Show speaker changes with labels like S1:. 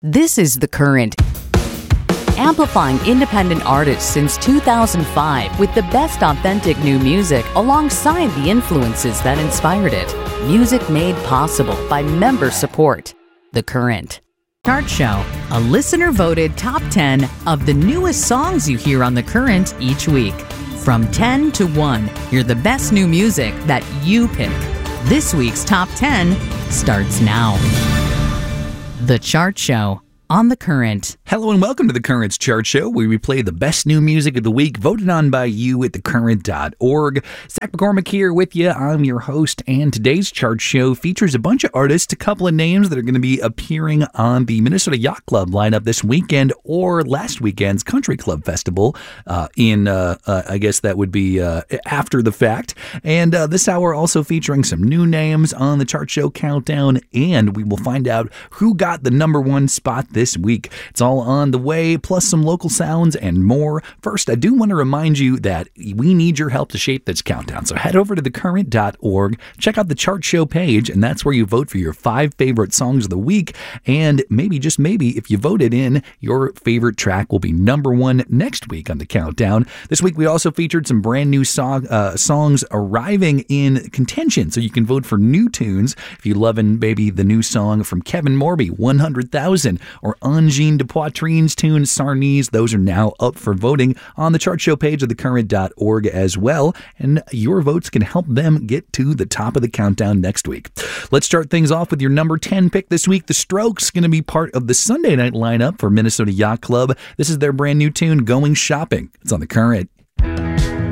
S1: This is The Current, amplifying independent artists since 2005 with the best authentic new music alongside the influences that inspired it. Music made possible by member support. The Current Chart Show, a listener-voted top 10 of the newest songs you hear on The Current each week. From 10 to 1, hear the best new music that you pick. This week's top 10 starts now. The Chart Show on The Current.
S2: Hello and welcome to The Current's Chart Show, where we play the best new music of the week voted on by you at thecurrent.org. Zach McCormick here with you. I'm your host, and today's chart show features a bunch of artists, a couple of names that are going to be appearing on the Minnesota Yacht Club lineup this weekend or last weekend's Country Club Festival I guess that would be after the fact. And this hour also featuring some new names on the chart show countdown, and we will find out who got the number one spot this week. It's all on the way, plus some local sounds and more. First, I do want to remind you that we need your help to shape this countdown. So head over to thecurrent.org, check out the chart show page, and that's where you vote for your 5 favorite songs of the week. And maybe, just maybe, if you voted in, your favorite track will be number one next week on the countdown. This week, we also featured some brand new songs arriving in contention, so you can vote for new tunes. If you loving, baby, the new song from Kevin Morby, 100,000, or Angine de Poitrine's tune, Sarnese, those are now up for voting on the chart show page of thecurrent.org as well, and your votes can help them get to the top of the countdown next week. Let's start things off with your number 10 pick this week. The Strokes, going to be part of the Sunday night lineup for Minnesota Yacht Club. This is their brand new tune, Going Shopping. It's on The Current.